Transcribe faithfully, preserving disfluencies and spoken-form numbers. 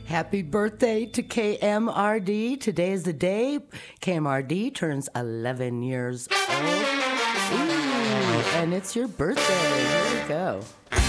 Happy birthday to K M R D. Today is the day K M R D turns eleven years old. Ooh, and it's your birthday. Here we go.